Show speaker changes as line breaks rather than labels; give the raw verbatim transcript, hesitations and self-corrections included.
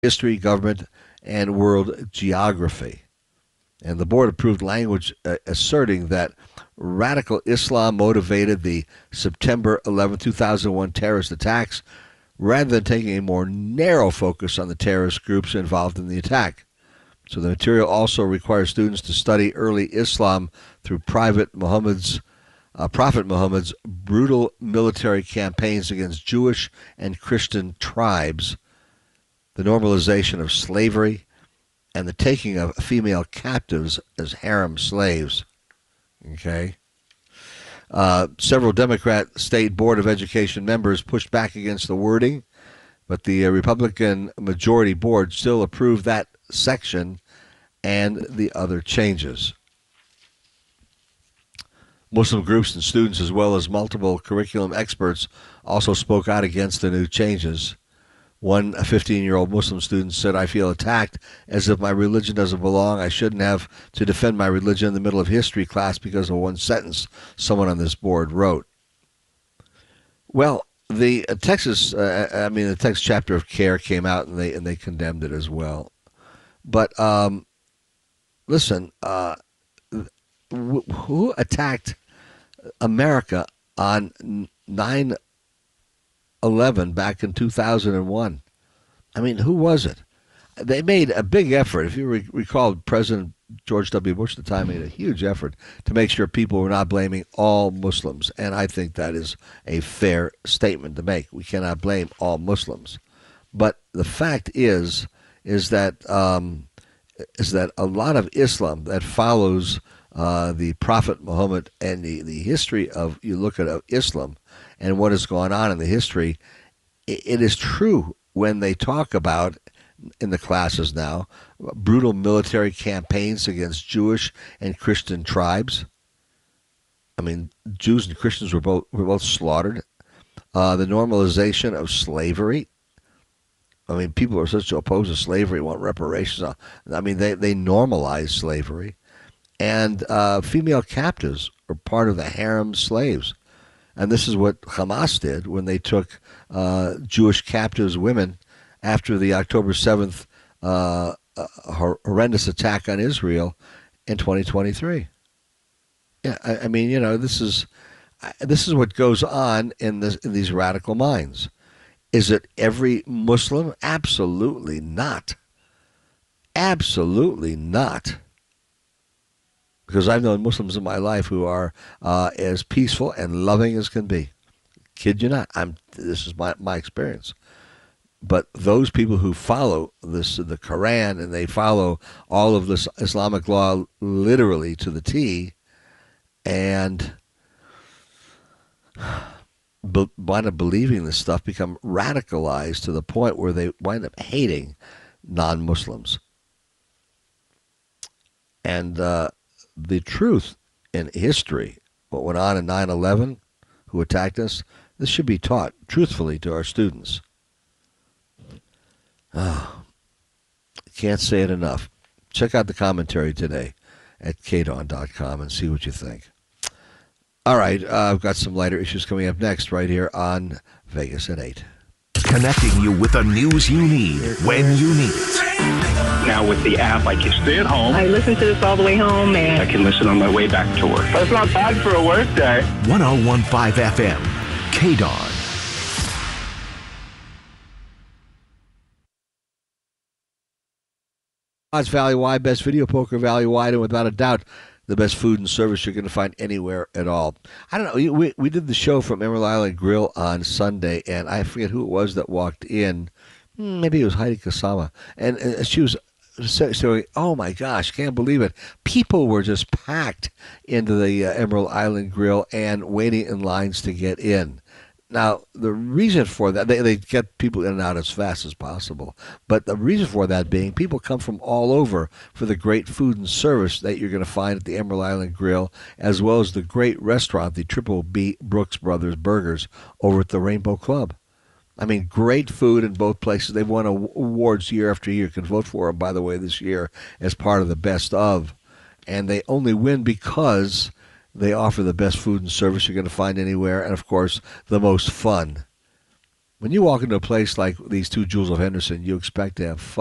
history, government, and world geography. And the board approved language uh, asserting that radical Islam motivated the September eleventh, two thousand one terrorist attacks rather than taking a more narrow focus on the terrorist groups involved in the attack. So the material also requires students to study early Islam through Private Muhammad's, uh, Prophet Muhammad's brutal military campaigns against Jewish and Christian tribes, the normalization of slavery, and the taking of female captives as harem slaves. Okay. Uh, several Democrat State Board of Education members pushed back against the wording, but the uh, Republican majority board still approved that section and the other changes. Muslim groups and students, as well as multiple curriculum experts, also spoke out against the new changes. One fifteen-year-old Muslim student said, "I feel attacked as if my religion doesn't belong. I shouldn't have to defend my religion in the middle of history class because of one sentence," someone on this board wrote. Well, the uh, Texas, uh, I mean, the Texas chapter of CARE came out and they and they condemned it as well. But um, listen, uh, who attacked America on nine eleven back in two thousand one? I mean, who was it? They made a big effort. If you re- recall, President George W. Bush at the time made a huge effort to make sure people were not blaming all Muslims. And I think that is a fair statement to make. We cannot blame all Muslims. But the fact is, is that um, is that a lot of Islam that follows uh, the Prophet Muhammad and the, the history of, you look at uh, Islam and what has gone on in the history, it, it is true when they talk about, in the classes now, brutal military campaigns against Jewish and Christian tribes. I mean, Jews and Christians were both were both slaughtered. Uh, the normalization of slavery. I mean, people are such opposed to slavery, want reparations. I mean, they, they normalized slavery. And uh, female captives are part of the harem slaves. And this is what Hamas did when they took uh, Jewish captives, women, after the October seventh uh, uh, horrendous attack on Israel in twenty twenty-three. Yeah, I, I mean, you know, this is this is what goes on in, this, in these radical minds. Is it every Muslim? Absolutely not. Absolutely not. Because I've known Muslims in my life who are uh, as peaceful and loving as can be. Kid you not. I'm. This is my, my experience. But those people who follow this, the Quran, and they follow all of this Islamic law literally to the T, and be, wind up believing this stuff, become radicalized to the point where they wind up hating non-Muslims. And uh, the truth in history, what went on in nine eleven, who attacked us, this should be taught truthfully to our students. Oh, can't say it enough. Check out the commentary today at k dawn dot com and see what you think. All right, uh, I've got some lighter issues coming up next right here on Vegas at eight.
Connecting you with the news you need when you need it.
Now with the app, I can stay at home.
I listen to this all the way home, and
I can listen on my way back to work. That's not bad for a work day.
one oh one point five F M, K Dawn.
Odds Valley Wide, best video poker Valley Wide, and without a doubt, the best food and service you're going to find anywhere at all. I don't know. We we did the show from Emerald Island Grill on Sunday, and I forget who it was that walked in. Maybe it was Heidi Kasama, and, and she was saying, "Oh my gosh, can't believe it!" People were just packed into the uh, Emerald Island Grill and waiting in lines to get in. Now, the reason for that, they, they get people in and out as fast as possible. But the reason for that being, people come from all over for the great food and service that you're going to find at the Emerald Island Grill, as well as the great restaurant, the Triple B Brooks Brothers Burgers, over at the Rainbow Club. I mean, great food in both places. They've won awards year after year. You can vote for them, by the way, this year as part of the best of. And they only win because they offer the best food and service you're going to find anywhere, and, of course, the most fun. When you walk into a place like these two Jewels of Henderson, you expect to have fun.